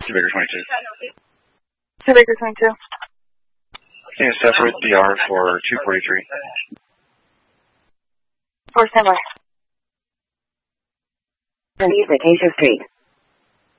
Baker 22. Baker 22. Can you separate DR for 243? For standby. East Acacia Street.